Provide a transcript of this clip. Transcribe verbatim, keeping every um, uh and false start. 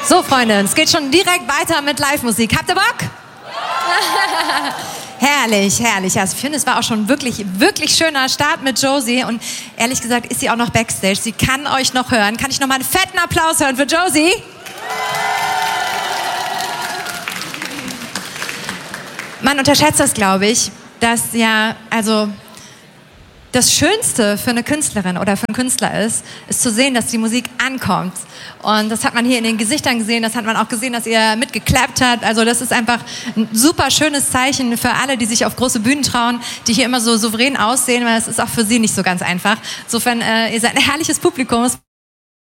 So, Freunde, es geht schon direkt weiter mit Live-Musik. Habt ihr Bock? Herrlich, herrlich. Also ich finde, es war auch schon wirklich, wirklich schöner Start mit Josie. Und ehrlich gesagt ist sie auch noch Backstage. Sie kann euch noch hören. Kann ich noch mal einen fetten Applaus hören für Josie? Man unterschätzt das, glaube ich, dass ja, also das Schönste für eine Künstlerin oder für einen Künstler ist, ist zu sehen, dass die Musik ankommt. Und das hat man hier in den Gesichtern gesehen, das hat man auch gesehen, dass ihr mitgeklappt habt. Also das ist einfach ein super schönes Zeichen für alle, die sich auf große Bühnen trauen, die hier immer so souverän aussehen, weil es ist auch für sie nicht so ganz einfach. Insofern, äh, ihr seid ein herrliches Publikum.